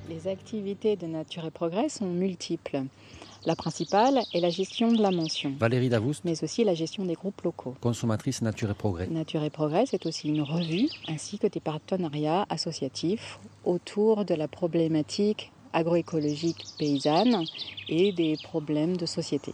Les activités de Nature et Progrès sont multiples. La principale est la gestion de la mention. Valérie Davoust, mais aussi la gestion des groupes locaux. Consommatrice Nature et Progrès. Nature et Progrès, c'est aussi une revue ainsi que des partenariats associatifs autour de la problématique agroécologique paysanne et des problèmes de société.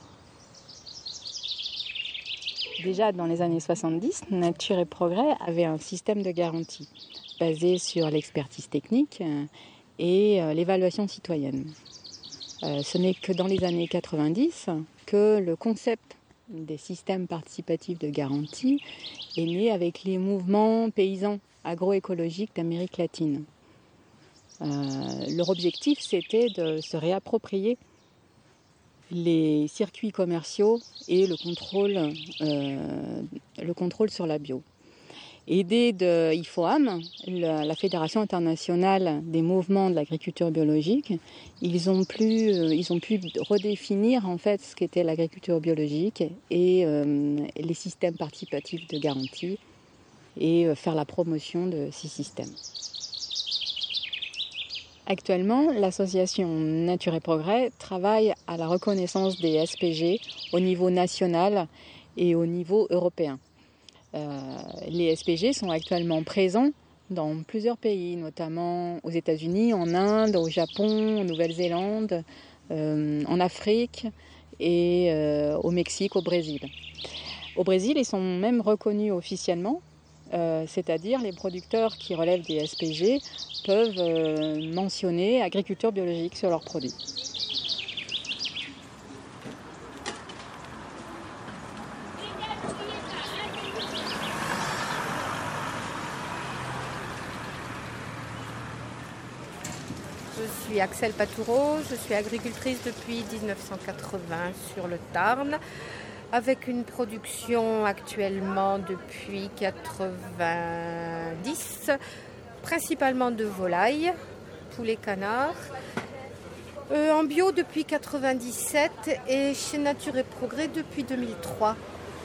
Déjà dans les années 70, Nature et Progrès avait un système de garantie basé sur l'expertise technique et l'évaluation citoyenne. Ce n'est que dans les années 90 que le concept des systèmes participatifs de garantie est né avec les mouvements paysans agroécologiques d'Amérique latine. Leur objectif, c'était de se réapproprier les circuits commerciaux et le contrôle sur la bio. Aidés de IFOAM, la Fédération internationale des mouvements de l'agriculture biologique, ils ont pu redéfinir en fait ce qu'était l'agriculture biologique et les systèmes participatifs de garantie et faire la promotion de ces systèmes. Actuellement, l'association Nature et Progrès travaille à la reconnaissance des SPG au niveau national et au niveau européen. Les SPG sont actuellement présents dans plusieurs pays, notamment aux États-Unis, en Inde, au Japon, en Nouvelle-Zélande, en Afrique et au Mexique, au Brésil. Au Brésil, ils sont même reconnus officiellement, c'est-à-dire les producteurs qui relèvent des SPG peuvent mentionner agriculture biologique sur leurs produits. Je suis Axel Patoureau, je suis agricultrice depuis 1980 sur le Tarn, avec une production actuellement depuis 90, principalement de volailles, poulets, canards, en bio depuis 97 et chez Nature et Progrès depuis 2003.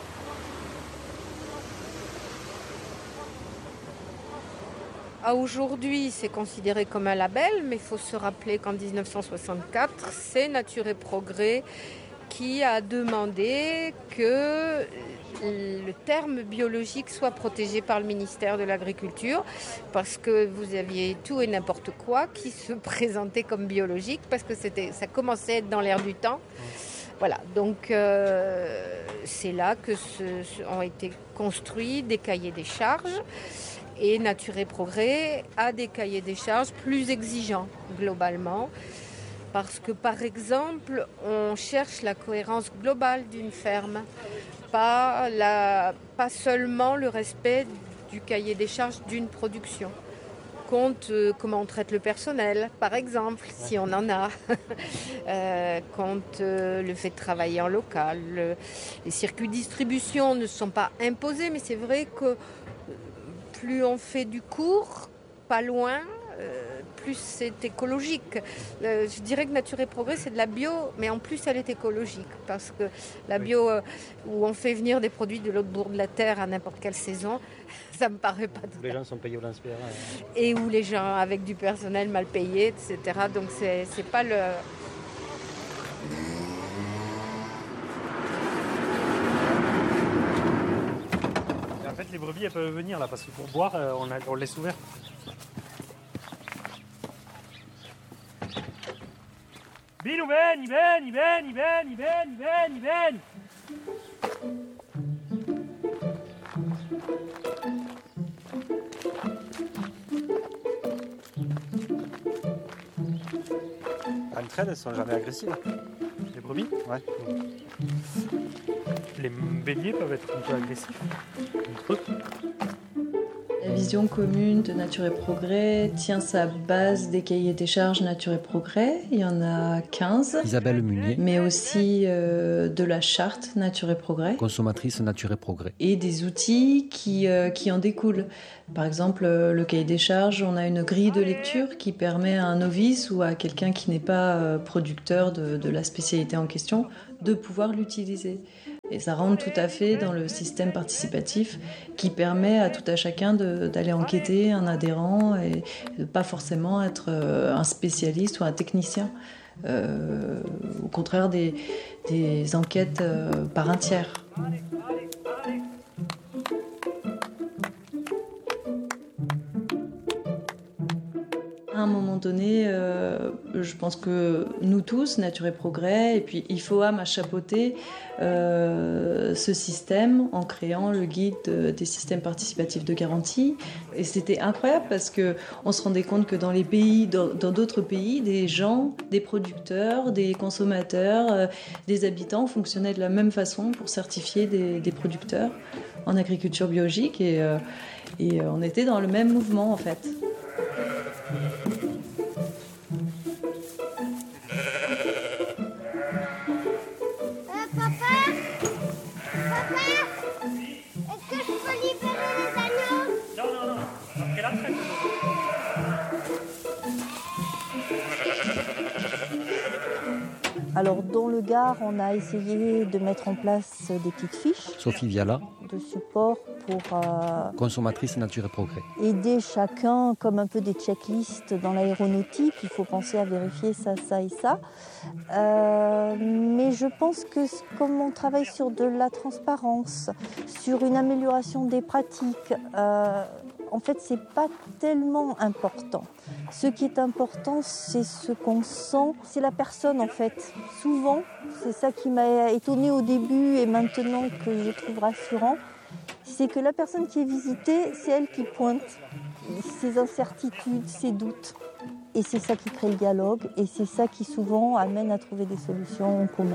Aujourd'hui, c'est considéré comme un label, mais il faut se rappeler qu'en 1964, c'est Nature et Progrès qui a demandé que le terme biologique soit protégé par le ministère de l'Agriculture, parce que vous aviez tout et n'importe quoi qui se présentait comme biologique, parce que ça commençait à être dans l'air du temps. Voilà, donc c'est là que ont été construits des cahiers des charges. Et Nature et Progrès a des cahiers des charges plus exigeants globalement parce que par exemple on cherche la cohérence globale d'une ferme, pas seulement le respect du cahier des charges d'une production. Compte comment on traite le personnel par exemple si on en a, compte le fait de travailler en local. Les circuits de distribution ne sont pas imposés mais c'est vrai que plus on fait du court, pas loin, plus c'est écologique. Je dirais que Nature et Progrès, c'est de la bio, mais en plus, elle est écologique. Parce que la bio, où on fait venir des produits de l'autre bout de la terre à n'importe quelle saison, ça me paraît pas tout. Les gens sont payés au lance-pierre. Et où les gens avec du personnel mal payé, etc. Donc, c'est pas le... En fait, les brebis, elles peuvent venir là, parce que pour boire, on laisse ouvert. Bilou, ben, ben. Entre elles, elles sont jamais agressives. Les brebis ? Ouais. Les béliers peuvent être un peu agressifs. Entre eux. La vision commune de Nature et Progrès tient sa base des cahiers des charges Nature et Progrès. Il y en a 15. Isabelle Munier. Mais aussi de la charte Nature et Progrès. Consommatrice Nature et Progrès. Et des outils qui en découlent. Par exemple, le cahier des charges, on a une grille de lecture qui permet à un novice ou à quelqu'un qui n'est pas producteur de la spécialité en question de pouvoir l'utiliser. Et ça rentre tout à fait dans le système participatif qui permet à tout à chacun d'aller enquêter, un adhérent, et de pas forcément être un spécialiste ou un technicien. Au contraire des enquêtes par un tiers. À un moment donné, je pense que nous tous, Nature et Progrès, et puis IFOAM a chapeauté ce système en créant le guide des systèmes participatifs de garantie. Et c'était incroyable parce qu'on se rendait compte que dans les pays, dans d'autres pays, des gens, des producteurs, des consommateurs, des habitants fonctionnaient de la même façon pour certifier des producteurs en agriculture biologique. Et on était dans le même mouvement en fait. Alors dans le Gard, on a essayé de mettre en place des petites fiches Sophie Viala, de support pour consommatrice Nature et Progrès. aider chacun, comme un peu des checklists dans l'aéronautique. Il faut penser à vérifier ça, ça et ça. Mais je pense que comme on travaille sur de la transparence, sur une amélioration des pratiques, en fait, c'est pas tellement important. Ce qui est important, c'est ce qu'on sent, c'est la personne en fait. Souvent, c'est ça qui m'a étonnée au début et maintenant que je trouve rassurant, c'est que la personne qui est visitée, c'est elle qui pointe ses incertitudes, ses doutes. Et c'est ça qui crée le dialogue et c'est ça qui souvent amène à trouver des solutions en commun.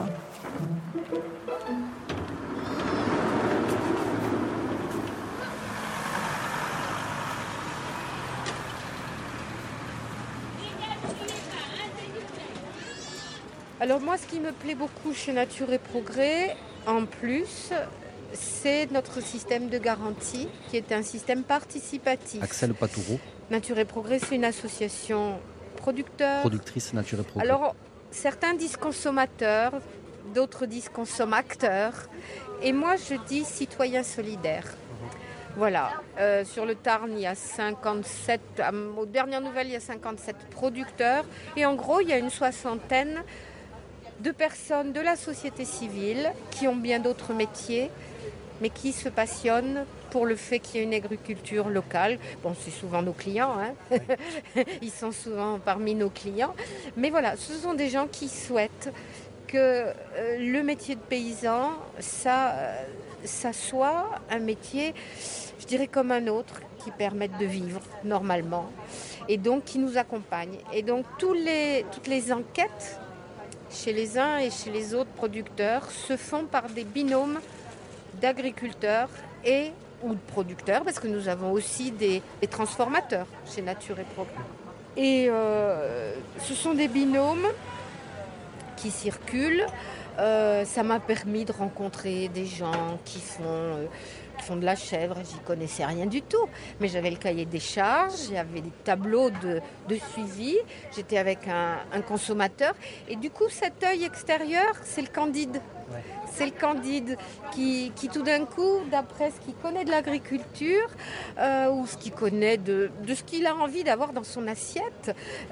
Alors moi, ce qui me plaît beaucoup chez Nature et Progrès, en plus, c'est notre système de garantie, qui est un système participatif. Axel Patoureau, Nature et Progrès, c'est une association producteur. productrice Nature et Progrès. Alors, certains disent consommateurs, d'autres disent consommateurs, et moi je dis citoyen solidaire. Voilà, sur le Tarn, il y a 57, aux dernières nouvelles, il y a 57 producteurs, et en gros, il y a une soixantaine de personnes de la société civile qui ont bien d'autres métiers, mais qui se passionnent pour le fait qu'il y ait une agriculture locale. Bon, c'est souvent nos clients, hein. Ils sont souvent parmi nos clients. Mais voilà, ce sont des gens qui souhaitent que le métier de paysan, ça soit un métier, je dirais comme un autre, qui permette de vivre normalement et donc qui nous accompagne. Et donc toutes les enquêtes chez les uns et chez les autres producteurs se font par des binômes d'agriculteurs ou de producteurs, parce que nous avons aussi des transformateurs chez Nature et Progrès. Et ce sont des binômes qui circulent. Ça m'a permis de rencontrer des gens qui font de la chèvre. J'y connaissais rien du tout, mais j'avais le cahier des charges, j'avais des tableaux de suivi, j'étais avec un consommateur, et du coup cet œil extérieur, c'est le candide. Ouais. C'est le candide qui tout d'un coup, d'après ce qu'il connaît de l'agriculture ou ce qu'il connaît de ce qu'il a envie d'avoir dans son assiette,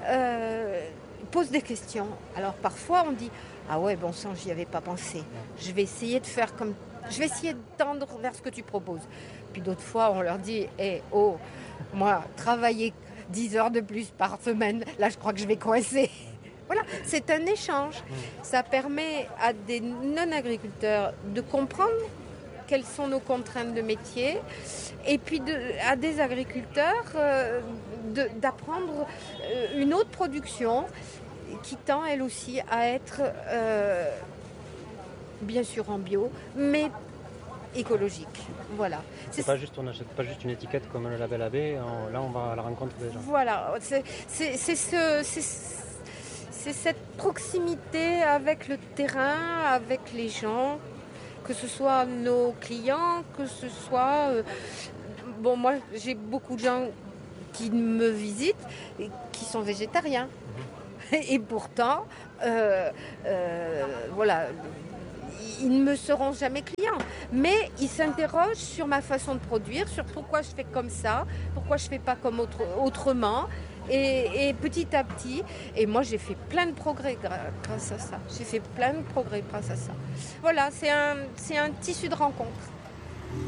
pose des questions. Alors parfois on dit « Ah ouais, bon sang, j'y avais pas pensé. Je vais essayer de faire comme... Je vais essayer de tendre vers ce que tu proposes. » Puis d'autres fois, on leur dit « moi, travailler 10 heures de plus par semaine, là, je crois que je vais coincer. » Voilà, c'est un échange. Ça permet à des non-agriculteurs de comprendre quelles sont nos contraintes de métier et puis à des agriculteurs d'apprendre une autre production qui tend, elle aussi, à être bien sûr en bio, mais écologique. Voilà. On n'achète pas juste une étiquette comme le label AB, là on va à la rencontre des gens. Voilà, c'est cette proximité avec le terrain, avec les gens, que ce soit nos clients, que ce soit... moi j'ai beaucoup de gens qui me visitent et qui sont végétariens. Et pourtant, voilà, ils ne me seront jamais clients. mais ils s'interrogent sur ma façon de produire, sur pourquoi je fais comme ça, pourquoi je ne fais pas comme autrement. Et petit à petit, et moi j'ai fait plein de progrès grâce à ça. J'ai fait plein de progrès grâce à ça. Voilà, c'est un tissu de rencontres.